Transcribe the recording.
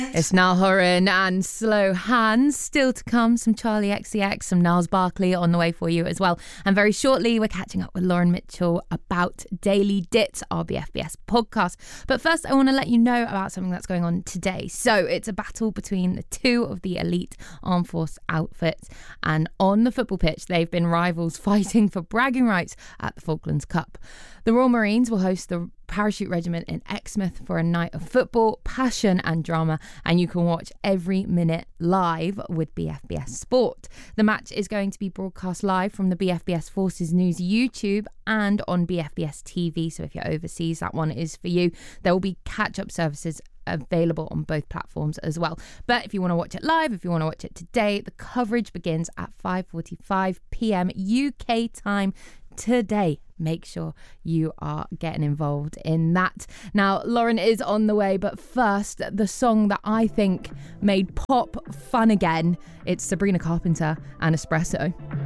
It's Niall Horan and Slow Hands. Still to come, some Charlie XCX, some Niles Barkley on the way for you as well. And very shortly, we're catching up with Lauren Mitchell about Daily Dit, our BFBS podcast. But first, I want to let you know about something that's going on today. So it's a battle between the two of the elite armed force outfits. And on the football pitch, they've been rivals fighting for bragging rights at the Falklands Cup. The Royal Marines will host the Parachute Regiment in Exmouth for a night of football, passion and drama, and you can watch every minute live with BFBS Sport. The match is going to be broadcast live from the BFBS Forces News YouTube and on BFBS TV, so if you're overseas, that one is for you. There will be catch-up services available on both platforms as well. But if you want to watch it live, if you want to watch it today, the coverage begins at 5:45 p.m. UK time today. Make sure you are getting involved in that. Now, Lauren is on the way, but first, the song that I think made pop fun again. It's Sabrina Carpenter and Espresso.